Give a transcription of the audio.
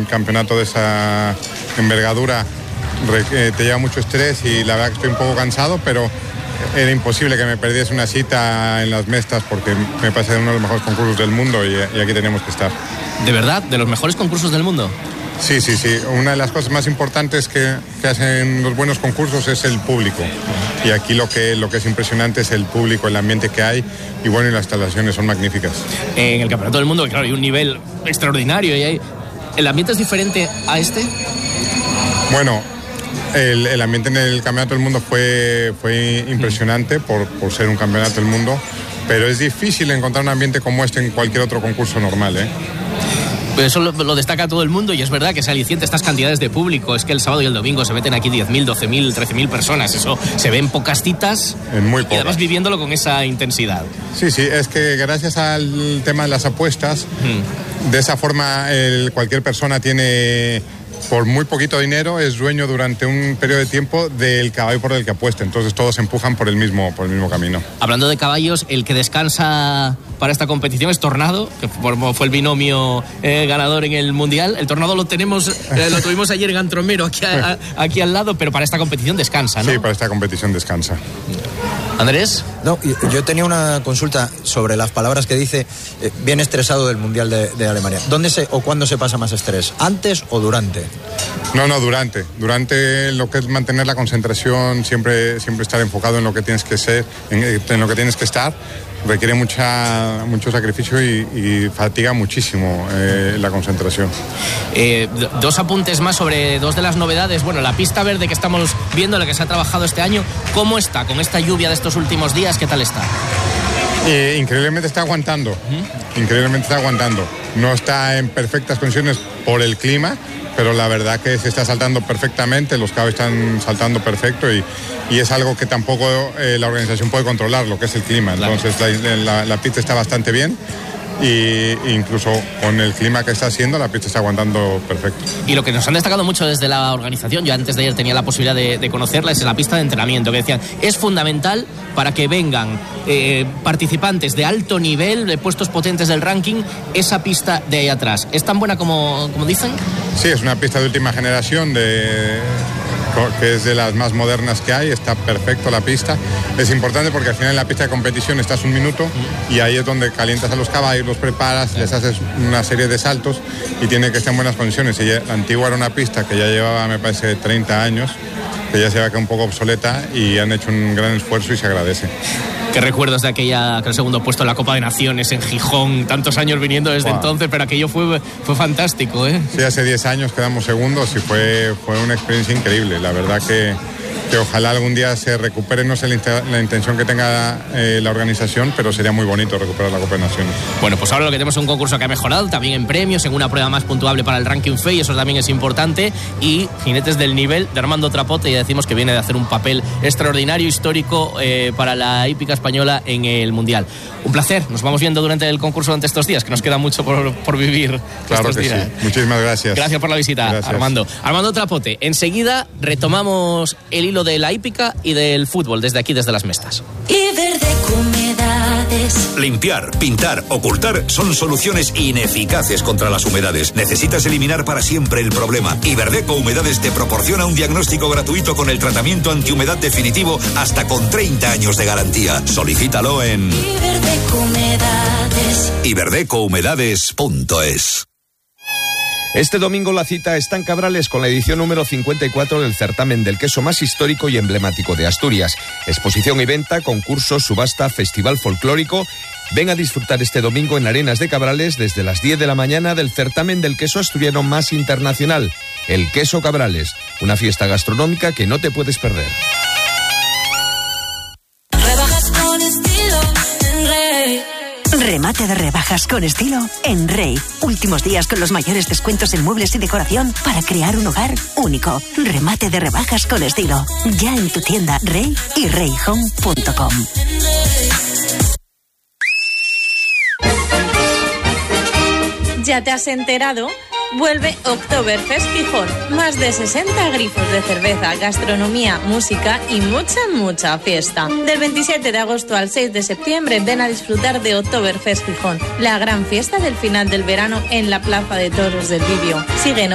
un campeonato de esa envergadura te lleva mucho estrés y la verdad que estoy un poco cansado, pero era imposible que me perdiese una cita en las Mestas porque me parece uno de los mejores concursos del mundo y aquí tenemos que estar. ¿De verdad? ¿De los mejores concursos del mundo? Sí. Una de las cosas más importantes que hacen los buenos concursos es el público. Y aquí lo que es impresionante es el público, el ambiente que hay y bueno, y las instalaciones son magníficas. En el Campeonato del Mundo, claro, hay un nivel extraordinario. ¿El ambiente es diferente a este? Bueno, el ambiente en el Campeonato del Mundo fue impresionante por ser un Campeonato del Mundo, pero es difícil encontrar un ambiente como este en cualquier otro concurso normal, ¿eh? Eso lo destaca todo el mundo y es verdad que es aliciente estas cantidades de público. Es que el sábado y el domingo se meten aquí 10.000, 12.000, 13.000 personas. Eso se ve en pocas citas. En muy pocas. Y además viviéndolo con esa intensidad. Sí, es que gracias al tema de las apuestas, de esa forma cualquier persona tiene, por muy poquito dinero, es dueño durante un periodo de tiempo del caballo por el que apuesta. Entonces todos se empujan por el mismo camino. Hablando de caballos, el que descansa para esta competición es Tornado, que fue el binomio ganador en el Mundial. El Tornado lo tuvimos ayer en Antromero, aquí al lado, pero para esta competición descansa, ¿no? Sí, para esta competición descansa. ¿Andrés? No, yo tenía una consulta sobre las palabras que dice bien estresado del Mundial de Alemania. ¿Dónde o cuándo se pasa más estrés? ¿Antes o durante? No, durante. Durante lo que es mantener la concentración, siempre estar enfocado en lo que tienes que ser, en lo que tienes que estar. Requiere mucho sacrificio y fatiga muchísimo la concentración. Dos apuntes más sobre dos de las novedades. Bueno, la pista verde que estamos viendo, la que se ha trabajado este año, ¿cómo está con esta lluvia de estos últimos días? ¿Qué tal está? Increíblemente está aguantando. No está en perfectas condiciones por el clima, pero la verdad que se está saltando perfectamente, los caballos están saltando perfecto y es algo que tampoco la organización puede controlar, lo que es el clima. Entonces la pista está bastante bien y incluso con el clima que está haciendo, la pista está aguantando perfecto. Y lo que nos han destacado mucho desde la organización, yo antes de ayer tenía la posibilidad de conocerla, es la pista de entrenamiento, que decían, es fundamental para que vengan participantes de alto nivel, de puestos potentes del ranking, esa pista de ahí atrás. ¿Es tan buena como dicen? Sí, es una pista de última generación, que es de las más modernas que hay, está perfecto la pista. Es importante porque al final en la pista de competición estás un minuto y ahí es donde calientas a los caballos, los preparas, les haces una serie de saltos y tiene que estar en buenas condiciones. Y la antigua era una pista que ya llevaba, me parece, 30 años, que ya se va a quedar un poco obsoleta y han hecho un gran esfuerzo y se agradece. ¿Qué recuerdos de aquel segundo puesto en la Copa de Naciones en Gijón? Tantos años viniendo desde entonces, pero aquello fue fantástico, ¿eh? Sí, hace 10 años quedamos segundos y fue una experiencia increíble. La verdad que ojalá algún día se recupere, no sé la intención que tenga la organización, pero sería muy bonito recuperar la Copa de Naciones. Bueno, pues ahora lo que tenemos es un concurso que ha mejorado, también en premios, en una prueba más puntuable para el ranking FEI, eso también es importante, y jinetes del nivel de Armando Trapote, ya decimos que viene de hacer un papel extraordinario, histórico para la hípica española en el Mundial. Un placer, nos vamos viendo durante el concurso durante estos días, que nos queda mucho por vivir. Claro que días. Sí, muchísimas gracias. Gracias por la visita, gracias. Armando Trapote. Enseguida retomamos el hilo de la hípica y del fútbol desde aquí, desde las Mestas. Iberdeco Humedades. Limpiar, pintar, ocultar son soluciones ineficaces contra las humedades. Necesitas eliminar para siempre el problema. Iberdeco Humedades te proporciona un diagnóstico gratuito con el tratamiento antihumedad definitivo hasta con 30 años de garantía. Solicítalo en Iberdeco Humedades. iberdecohumedades.es. Este domingo la cita está en Cabrales con la edición número 54 del certamen del queso más histórico y emblemático de Asturias. Exposición y venta, concursos, subasta, festival folclórico. Ven a disfrutar este domingo en Arenas de Cabrales desde las 10 de la mañana del certamen del queso asturiano más internacional, el Queso Cabrales, una fiesta gastronómica que no te puedes perder. Rebajas con estilo en Rey. Remate de rebajas con estilo en Rey. Últimos días con los mayores descuentos en muebles y decoración para crear un hogar único. Remate de rebajas con estilo. Ya en tu tienda Rey y reyhome.com. ¿Ya te has enterado? Vuelve Oktoberfest Gijón. Más de 60 grifos de cerveza, gastronomía, música y mucha fiesta. Del 27 de agosto al 6 de septiembre ven a disfrutar de Oktoberfest Gijón, la gran fiesta del final del verano en la Plaza de Toros del Bibio. Síguenos